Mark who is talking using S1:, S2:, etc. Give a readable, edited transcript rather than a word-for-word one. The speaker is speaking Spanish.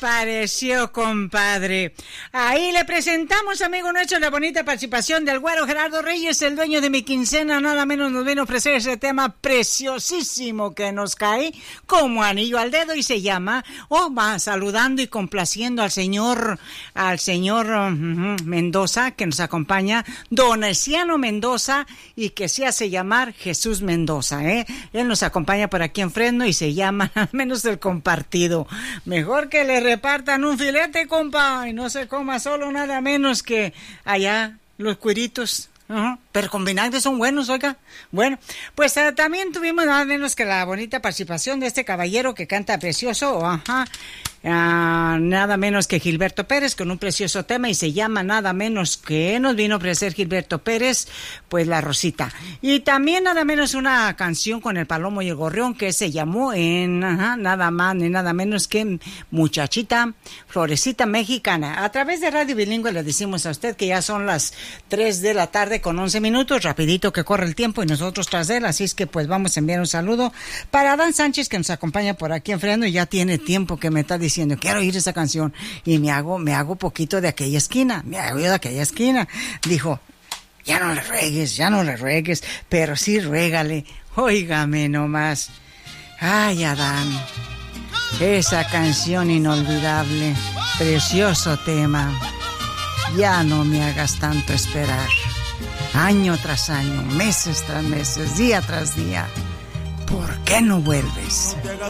S1: pareció, compadre? Ahí le presentamos, amigo nuestro, la bonita participación del güero Gerardo Reyes, el dueño de Mi Quincena. Nada menos nos vino a ofrecer ese tema preciosísimo que nos cae como anillo al dedo y se llama, va saludando y complaciendo al señor Mendoza, que nos acompaña, don Esiano Mendoza, y que se hace llamar Jesús Mendoza, Él nos acompaña por aquí en Fresno y se llama nada menos El Compartido. Mejor que le repartan un filete, compa, y no se coma solo nada menos que allá los cuiritos. Pero con vinagre son buenos, oiga. Bueno, pues también tuvimos nada menos que la bonita participación de este caballero que canta precioso, nada menos que Gilberto Pérez con un precioso tema y se llama nada menos que nos vino a ofrecer Gilberto Pérez, pues La Rosita. Y también nada menos una canción con el Palomo y el Gorrión que se llamó nada más ni nada menos que Muchachita, Florecita Mexicana. A través de Radio Bilingüe le decimos a usted que ya son las 3 de la tarde con 11 minutos, rapidito que corre el tiempo y nosotros tras él, así es que pues vamos a enviar un saludo para Dan Sánchez que nos acompaña por aquí en Fresno y ya tiene tiempo que me está diciendo, quiero oír esa canción y me hago poquito de aquella esquina, dijo, ya no le ruegues, pero sí ruégale, óigame nomás, ay Adán, esa canción inolvidable, precioso tema, ya no me hagas tanto esperar. Año tras año, meses tras meses, día tras día. ¿Por qué no vuelves?
S2: No te hagas